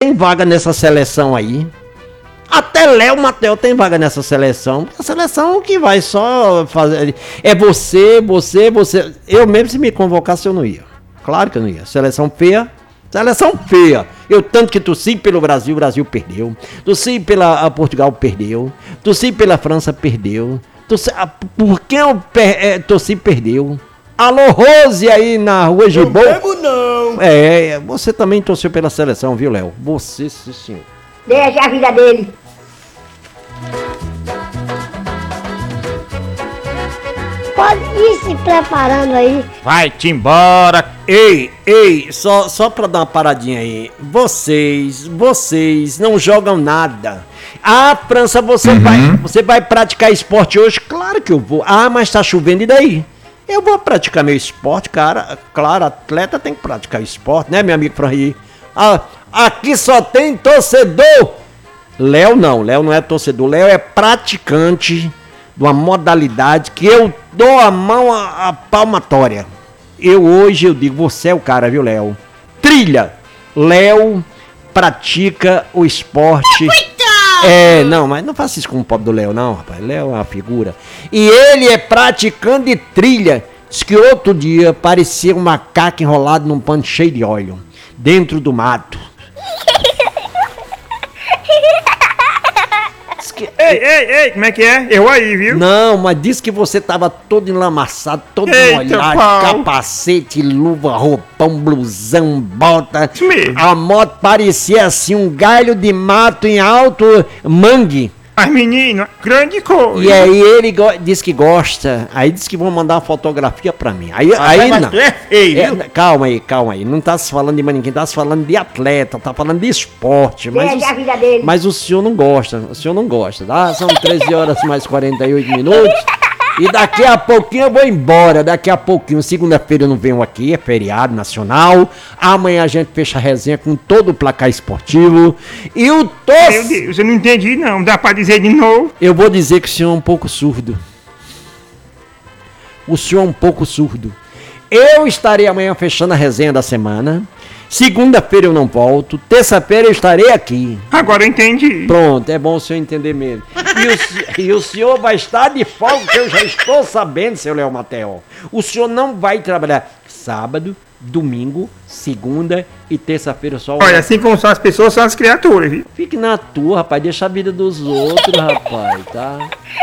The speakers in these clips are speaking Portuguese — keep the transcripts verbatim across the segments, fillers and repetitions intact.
tem vaga nessa seleção aí. Até Léo Matel tem vaga nessa seleção. A seleção que vai só fazer... É você, você, você... Eu mesmo, se me convocasse, eu não ia. Claro que eu não ia. Seleção feia. Seleção feia. Eu tanto que torci pelo Brasil, o Brasil perdeu. Torci pela Portugal, perdeu. Torci pela França, perdeu. Torci, por quem eu per, é, torci, perdeu. Alô, Rose aí na rua Gibô. Não pego não. É, você também torceu pela seleção, viu, Léo? Você, sim, senhor. Deixa a vida dele. Pode ir se preparando aí. Vai-te embora. Ei, ei, só, só pra dar uma paradinha aí. Vocês, vocês não jogam nada. Ah, França, você, uhum. vai, você vai praticar esporte hoje? Claro que eu vou. Ah, mas tá chovendo, e daí? Eu vou praticar meu esporte, cara. Claro, atleta tem que praticar esporte, né, meu amigo Franri? Ah, aqui só tem torcedor. Léo não, Léo não é torcedor. Léo é praticante de uma modalidade que eu dou a mão à, à palmatória. Eu hoje, eu digo, você é o cara, viu, Léo? Trilha. Léo pratica o esporte. É, não, mas não faça isso com o pobre do Léo, não, rapaz. Léo é uma figura. E ele é praticante de trilha. Diz que outro dia parecia um macaco enrolado num pano cheio de óleo, dentro do mato. Que... Ei, ei, ei, como é que é? Eu aí, viu? Não, mas disse que você tava todo enlamaçado, todo molhado, capacete, luva, roupão, blusão, bota. Isso mesmo. A moto parecia assim um galho de mato em alto mangue. Mas menino, grande coisa. E aí ele go- disse que gosta, aí disse que vão mandar uma fotografia pra mim. Aí, ah, aí não. É feio, é, calma aí, calma aí. Não tá se falando de manequim, tá se falando de atleta, tá falando de esporte. Mas, Deixa o, a vida dele. mas o senhor não gosta, o senhor não gosta, tá? São treze horas mais quarenta e oito minutos. E daqui a pouquinho eu vou embora, daqui a pouquinho, segunda-feira eu não venho aqui, é feriado nacional. Amanhã a gente fecha a resenha com todo o placar esportivo. E o tos... Meu Deus, eu não entendi não, dá pra dizer de novo? Eu vou dizer que o senhor é um pouco surdo. O senhor é um pouco surdo. Eu estarei amanhã fechando a resenha da semana. Segunda-feira eu não volto. Terça-feira eu estarei aqui. Agora eu entendi. Pronto, é bom o senhor entender mesmo. E o, e o senhor vai estar de folga, que eu já estou sabendo, seu Léo Matel. O senhor não vai trabalhar sábado, domingo, segunda e terça-feira só. Olha, assim como são as pessoas, são as criaturas, viu? Fique na tua, rapaz. Deixa a vida dos outros, rapaz, tá?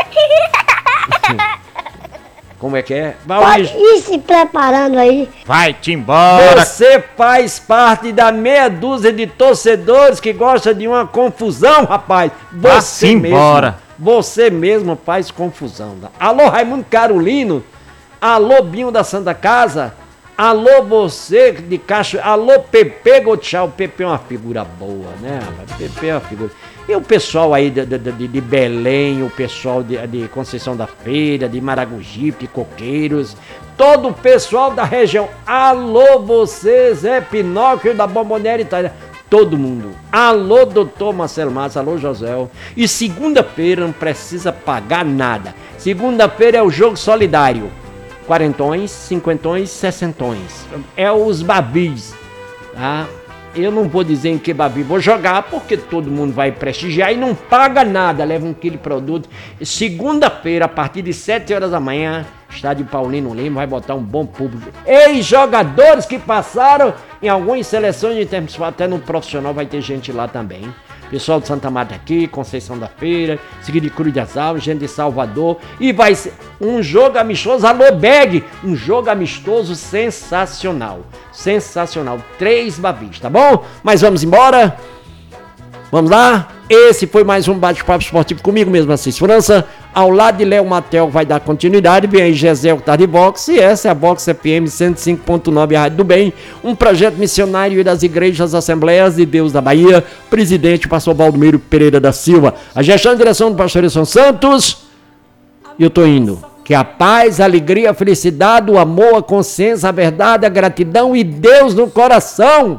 Como é que é? Pode ir se preparando aí. Vai-te embora. Você faz parte da meia dúzia de torcedores que gosta de uma confusão, rapaz. Você mesmo. Embora. Você mesmo faz confusão. Alô, Raimundo Carolino. Alô, Binho da Santa Casa. Alô, você de Cacho. Alô, Pepe Gotchal. O Pepe é uma figura boa, né, rapaz? Pepe é uma figura. E o pessoal aí de, de, de, de Belém, o pessoal de, de Conceição da Feira, de Maragogipe, de Coqueiros, todo o pessoal da região. Alô, você, Zé Pinóquio da Bombonera Itália. Todo mundo. Alô, doutor Marcelo Massa, alô, José. E segunda-feira não precisa pagar nada. Segunda-feira é o jogo solidário. Quarentões, cinquentões, sessentões. É os babis, tá? Eu não vou dizer em que babi vou jogar, porque todo mundo vai prestigiar e não paga nada, leva um quilo de produto. Segunda-feira, a partir de sete horas da manhã, estádio Paulino Lima vai botar um bom público. Ex-jogadores que passaram em algumas seleções de termos, até no profissional vai ter gente lá também. Pessoal de Santa Marta aqui, Conceição da Feira, seguido de Cruz das Alves, gente de Salvador. E vai ser um jogo amistoso, alô Beg, um jogo amistoso sensacional. Sensacional, três babis, tá bom? Mas vamos embora. Vamos lá? Esse foi mais um bate-papo esportivo comigo mesmo, Assis França. Ao lado de Léo Matel vai dar continuidade. Vem aí Gesel que tá de Vox. E essa é a Vox F M cento e cinco ponto nove, a Rádio do Bem. Um projeto missionário das igrejas Assembleias de Deus da Bahia. Presidente, pastor Valdomiro Pereira da Silva. A gestão e direção do pastor Edson Santos. E eu tô indo. Que a paz, a alegria, a felicidade, o amor, a consciência, a verdade, a gratidão e Deus no coração.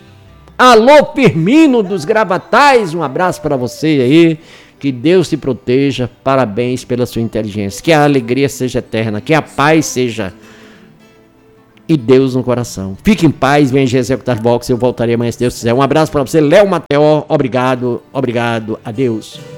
Alô, Firmino dos Gravatais, um abraço para você aí, que Deus te proteja, parabéns pela sua inteligência, que a alegria seja eterna, que a paz seja e Deus no coração. Fique em paz, venha executar boxe, eu voltarei amanhã se Deus quiser. Um abraço para você, Léo Mateó, obrigado, obrigado, adeus.